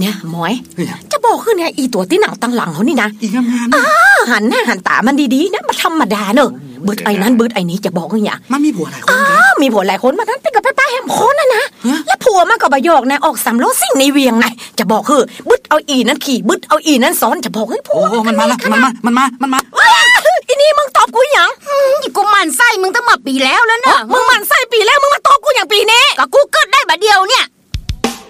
เนี่ยหมอยจะบอกขึ้นเนี่ยอีตัวที่หนังตั้งหลังเขานี่นะอีงามๆหันหน้าหันตามันดีๆนะมาธรรมดาเนอะบึดไอ้นั้นบึดไอ้นี้จะบอกอย่างมันมีผัวหลายคนมีผัวหลายคนมานั้นเป็นกับป้าแฮมคนนะแล้วผัวมันก็บะยอกนะออกสำล้อสิ่งในเวียงนะจะบอกคือบึดเอาอีนั้นขี่บึดเอาอีนั้นซ้อนจะบอกให้ผัวมันมา